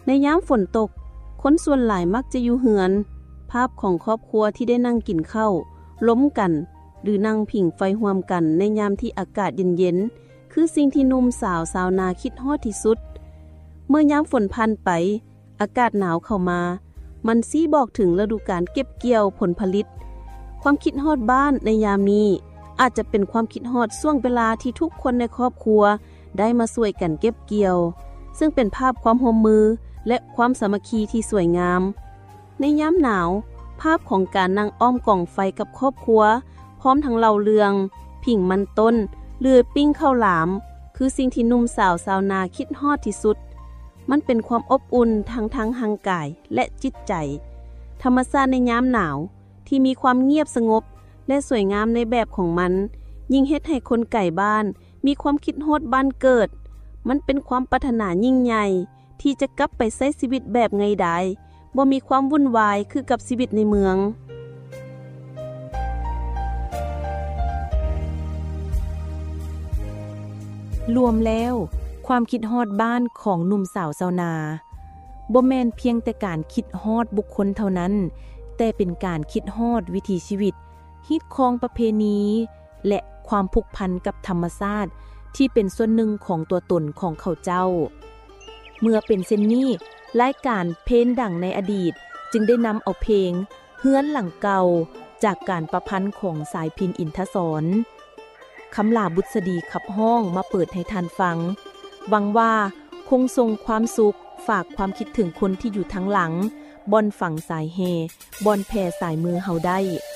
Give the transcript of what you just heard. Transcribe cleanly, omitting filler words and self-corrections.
ในยามฝนตกคนส่วนหลายมักจะอยู่เหือนภาพของครอบครัวที่ได้นั่งกินข้าวล้มกันหรือนั่งผิงไฟร่วมกันในยามที่อากาศเย็นๆคือสิ่งที่หนุ่มสาวชาวนาคิดฮอดที่สุดเมื่อยามฝนผ่านไปอากาศหนาวเข้ามามันซี้บอกถึงฤดูกาลเก็บเกี่ยวผลผลิตความคิดฮอดบ้านในยามนี้อาจจะเป็นความคิดฮอดช่วงเวลาที่ทุกคนในครอบครัวได้มาช่วยกันเก็บเกี่ยวซึ่งเป็นภาพความร่วมมือและความสามัคคีที่สวยงามในยามหนาวภาพของการนั่งอ้อมกองไฟกับครอบครัวพร้อมทั้งเล่าเรื่องผิ่งมันต้นหรือปิ้งข้าวหลามคือสิ่งที่หนุ่มสาวชาวนาคิดฮอดที่สุดมันเป็นความอบอุ่นทั้งร่างกายและจิตใจธรรมชาติในยามหนาวที่มีความเงียบสงบและสวยงามในแบบของมันยิ่งเฮ็ดให้คนไก่บ้านมีความคิดฮอดบ้านเกิดมันเป็นความปรารถนายิ่งใหญ่ที่จะกลับไปใช้ชีวิตแบบไงได้บ่มีความวุ่นวายคือกับชีวิตในเมืองรวมแล้วความคิดฮอดบ้านของหนุ่มสาวชาวนาบ่แม่นเพียงแต่การคิดฮอดบุคคลเท่านั้นแต่เป็นการคิดฮอดวิถีชีวิตฮิตคองประเพณีและความผูกพันกับธรรมชาติที่เป็นส่วนหนึ่งของตัวตนของเขาเจ้าเมื่อเป็นเช่นนี้รายการเพลงดังในอดีตจึงได้นำเอาเพลงเฮือนหลังเก่าจากการประพันธ์ของสายพินอินทศรคำลาบุษดีขับห้องมาเปิดให้ทานฟังหวังว่าคงทรงความสุขฝากความคิดถึงคนที่อยู่ทั้งหลังบอนฝั่งสายเฮบอนแผ่สายมือเฮาได้